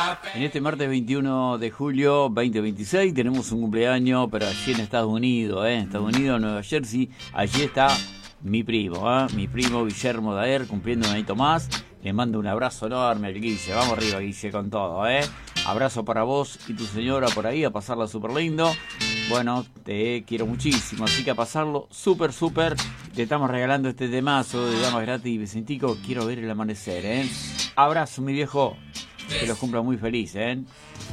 En este martes 21 de julio 2026 tenemos un cumpleaños, pero allí en Estados Unidos, en Estados Unidos, Nueva Jersey. Allí está mi primo Guillermo Daer, cumpliendo un añito más. Le mando un abrazo enorme al Guille. Vamos arriba, Guille, con todo, Abrazo para vos y tu señora por ahí, a pasarla súper lindo. Bueno, te quiero muchísimo, así que a pasarlo súper. Te estamos regalando este temazo de Damas Gratis y Vicentico. Quiero ver el amanecer, Abrazo, mi viejo. Que los cumpla muy feliz,